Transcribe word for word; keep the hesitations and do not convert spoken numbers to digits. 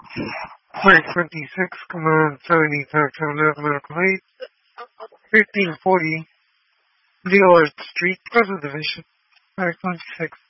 Flight twenty-six, Command seventy, Taxi eleven, Medical eight, fifteen forty, Dealer Street, Present Division, Flight twenty-six.